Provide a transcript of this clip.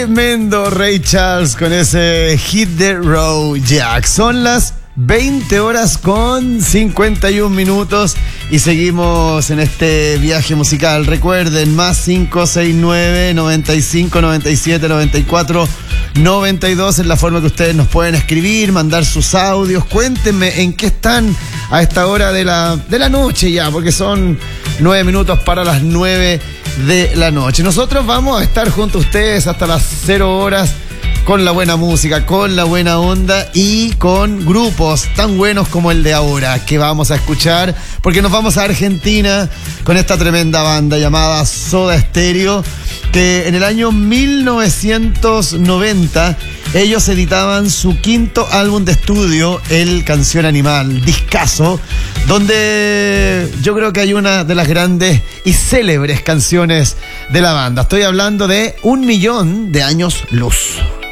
Tremendo Ray Charles con ese Hit the Road Jack. Son las 20 horas con 51 minutos y seguimos en este viaje musical. Recuerden, más 569-95-97-94-92 es la forma que ustedes nos pueden escribir, mandar sus audios. Cuéntenme en qué están a esta hora de la noche ya, porque son 9 minutos para las 9 de la noche. Nosotros vamos a estar junto a ustedes hasta las 0 horas con la buena música, con la buena onda y con grupos tan buenos como el de ahora que vamos a escuchar, porque nos vamos a Argentina con esta tremenda banda llamada Soda Stereo, que en el año 1990 ellos editaban su quinto álbum de estudio, El Canción Animal, discazo, donde yo creo que hay una de las grandes y célebres canciones de la banda. Estoy hablando de 1 millón de años luz.